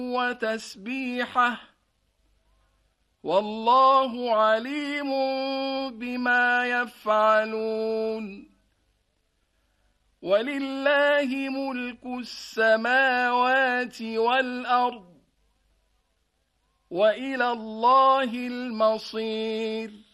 وتسبيحه والله عليم بما يفعلون ولله ملك السماوات والأرض وإلى الله المصير